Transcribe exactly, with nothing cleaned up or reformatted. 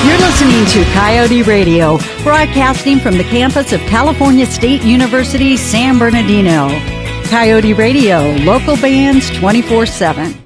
You're listening to Coyote Radio, broadcasting from the campus of California State University, San Bernardino. Coyote Radio, local bands twenty-four seven.